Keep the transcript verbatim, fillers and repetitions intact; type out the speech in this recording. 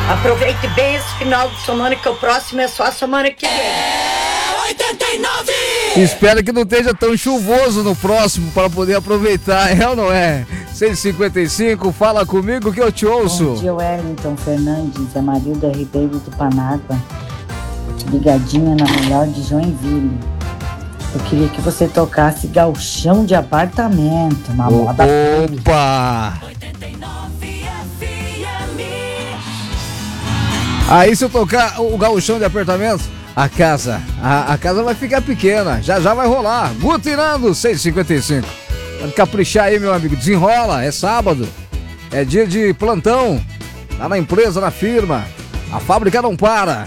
Aproveite bem esse final de semana, que o próximo é só a semana que vem. É oitenta e nove! Espero que não esteja tão chuvoso no próximo para poder aproveitar, é ou não é? seis e cinquenta e cinco, fala comigo que eu te ouço. Bom dia, Wellington Fernandes, é Marilda Ribeiro do Panágua, ligadinha na melhor de Joinville. Eu queria que você tocasse Gauchão de Apartamento, uma O- moda. Opa! Aí se eu tocar o gauchão de apartamento, a casa, a, a casa vai ficar pequena, já já vai rolar. Gutirando, seis e cinquenta e cinco. Pode caprichar aí, meu amigo, desenrola, é sábado, é dia de plantão, lá na empresa, na firma, a fábrica não para.